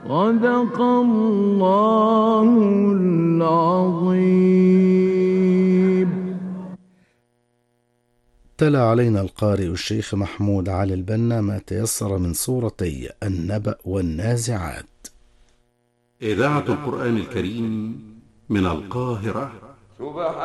صدق الله العظيم. تلا علينا القارئ الشيخ محمود علي البنا ما تيسر من سورتي النبأ والنازعات. إذاعة القرآن الكريم من القاهرة.